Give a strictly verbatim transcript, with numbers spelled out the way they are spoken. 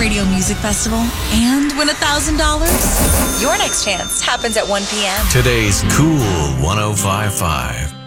Radio Music Festival and win one thousand dollars? Your next chance happens at one p.m. Today's Cool one oh five point five.